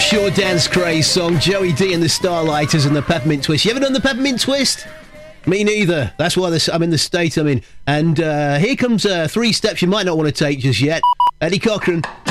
Offshore dance craze song, Joey D and the Starlighters and the Peppermint Twist. You ever done the Peppermint Twist? Me neither. That's why I'm in the state I'm in. And here comes 3 steps you might not want to take just yet. Eddie Cochran.